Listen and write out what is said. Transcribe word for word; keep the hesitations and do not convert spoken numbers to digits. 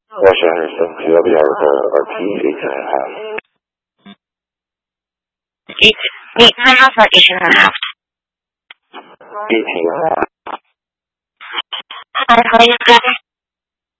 Yes, I understand. Do you have the R P eighteen and a half? Eight, eight and a half or eighteen and a half? eighteen and a half. And how you got it?